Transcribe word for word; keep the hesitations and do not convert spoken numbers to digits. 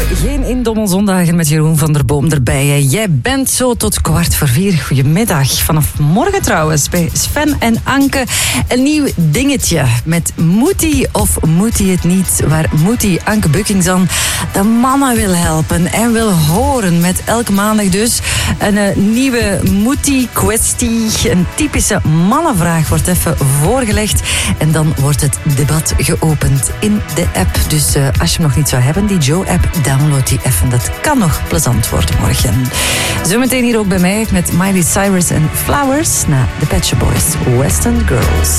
Geen indommelzondagen met Jeroen van der Boom erbij. Jij bent zo tot kwart voor vier. Goedemiddag. Vanaf morgen trouwens bij Sven en Anke een nieuw dingetje met Moet hij of moet hij het niet? Waar moet hij, Anke Buckington, de mannen wil helpen en wil horen met elke maandag dus een uh, nieuwe moet hij kwestie. Een typische mannenvraag wordt even voorgelegd en dan wordt het debat geopend in de app. Dus uh, als je hem nog niet zou hebben, die Joe-app, download die even. Dat kan nog plezant worden morgen. Zometeen hier ook bij mij met Miley Cyrus en Flowers na de Pet Shop Boys, Western Girls.